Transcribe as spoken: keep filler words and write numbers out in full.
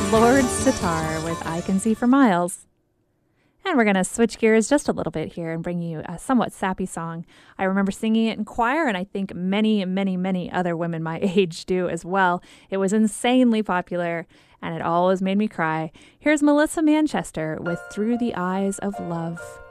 Lord Sitar with I Can See for Miles. And we're going to switch gears just a little bit here and bring you a somewhat sappy song. I remember singing it in choir, and I think many, many, many other women my age do as well. It was insanely popular, and it always made me cry. Here's Melissa Manchester with Through the Eyes of Love.